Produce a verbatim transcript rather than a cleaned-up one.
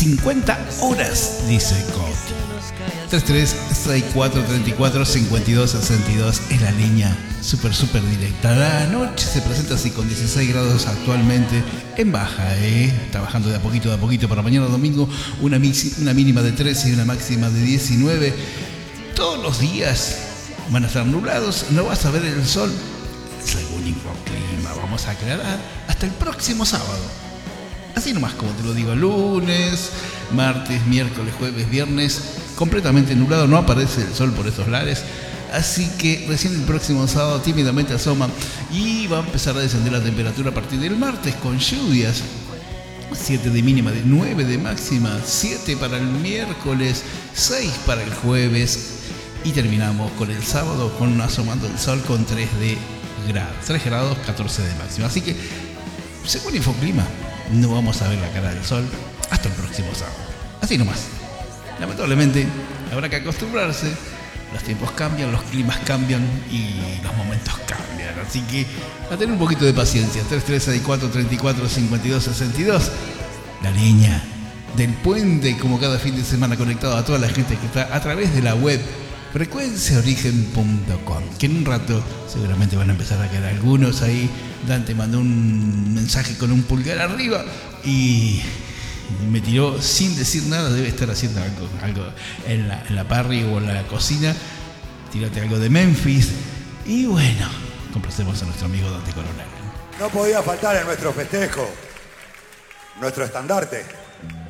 cincuenta horas, dice Coti. tres tres seis cuatro tres cuatro cinco dos seis dos es la línea súper, súper directa. La noche se presenta así con dieciséis grados actualmente en baja, ¿eh? Está bajando de a poquito, de a poquito para mañana domingo. Una, una mínima de trece y una máxima de diecinueve. Todos los días van a estar nublados, no vas a ver el sol. Según Infoclima, vamos a aclarar hasta el próximo sábado. Así nomás, como te lo digo, lunes, martes, miércoles, jueves, viernes, completamente nublado, no aparece el sol por estos lares. Así que recién el próximo sábado tímidamente asoma y va a empezar a descender la temperatura a partir del martes con lluvias. siete de mínima, de nueve de máxima, siete para el miércoles, seis para el jueves. Y terminamos con el sábado con asomando el sol con tres de grados, tres grados, catorce de máxima. Así que, según Infoclima, no vamos a ver la cara del sol hasta el próximo sábado. Así nomás. Lamentablemente, habrá que acostumbrarse. Los tiempos cambian, los climas cambian y los momentos cambian. Así que, a tener un poquito de paciencia. tres tres seis cuatro tres cuatro cinco dos seis dos. La línea del puente, como cada fin de semana, conectado a toda la gente que está a través de la web frecuencia origen punto com, que en un rato seguramente van a empezar a quedar algunos ahí. Dante mandó un mensaje con un pulgar arriba y me tiró sin decir nada. Debe estar haciendo algo, algo en la, en la parry o en la cocina. Tírate algo de Memphis y bueno, complacemos a nuestro amigo Dante Coronel. No podía faltar en nuestro festejo nuestro estandarte.